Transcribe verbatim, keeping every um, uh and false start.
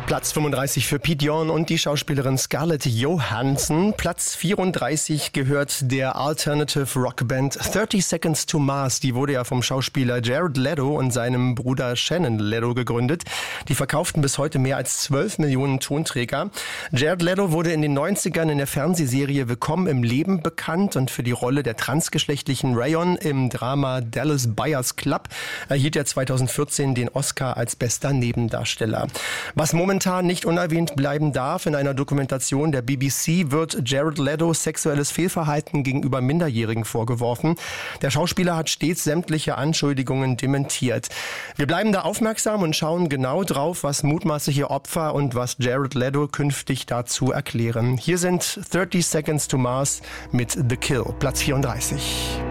Platz fünfunddreißig für Pete Yorn und die Schauspielerin Scarlett Johansson. Platz vierunddreißig gehört der Alternative Rockband thirty Seconds to Mars. Die wurde ja vom Schauspieler Jared Leto und seinem Bruder Shannon Leto gegründet. Die verkauften bis heute mehr als zwölf Millionen Tonträger. Jared Leto wurde in den neunzigern in der Fernsehserie Willkommen im Leben bekannt und für die Rolle der transgeschlechtlichen Rayon im Drama Dallas Buyers Club erhielt er zweitausendvierzehn den Oscar als bester Nebendarsteller. Was momentan nicht unerwähnt bleiben darf: In einer Dokumentation der B B C wird Jared Leto sexuelles Fehlverhalten gegenüber Minderjährigen vorgeworfen. Der Schauspieler hat stets sämtliche Anschuldigungen dementiert. Wir bleiben da aufmerksam und schauen genau drauf, was mutmaßliche Opfer und was Jared Leto künftig dazu erklären. Hier sind thirty Seconds to Mars mit The Kill, Platz vierunddreißig.